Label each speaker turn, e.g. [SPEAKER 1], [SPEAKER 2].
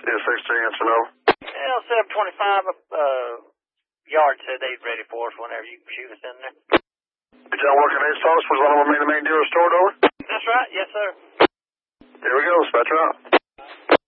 [SPEAKER 1] answer no.
[SPEAKER 2] Well, 725, yard said they'd ready for us whenever you can shoot us in there.
[SPEAKER 1] Did y'all work in Ace Toss? Was one of them in the main dealer store, over?
[SPEAKER 2] That's right, yes, sir.
[SPEAKER 1] Here we go, Spectre out.